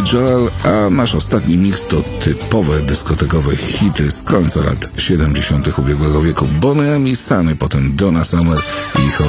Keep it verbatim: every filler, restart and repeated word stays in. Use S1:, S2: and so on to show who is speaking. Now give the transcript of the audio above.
S1: Joel, a nasz ostatni mix to typowe dyskotekowe hity z końca lat siedemdziesiątych ubiegłego wieku. Boney M i Sunny, potem Donna Summer i ich